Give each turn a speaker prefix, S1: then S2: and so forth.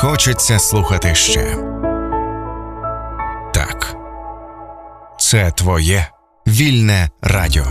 S1: хочеться слухати ще. Так, це твоє вільне радіо.